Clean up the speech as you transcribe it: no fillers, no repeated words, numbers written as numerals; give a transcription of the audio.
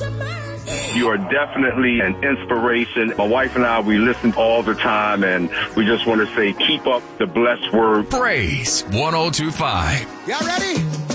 You are definitely an inspiration. My wife and I, we listen all the time, and we just want to say keep up the blessed word. Praise 102.5. Y'all ready?